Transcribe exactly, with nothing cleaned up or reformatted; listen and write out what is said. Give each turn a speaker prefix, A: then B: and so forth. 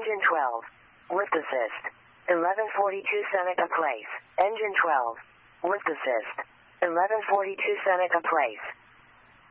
A: Engine twelve. Lift assist. eleven forty-two Seneca Place. Engine twelve. Lift assist. eleven forty-two Seneca Place.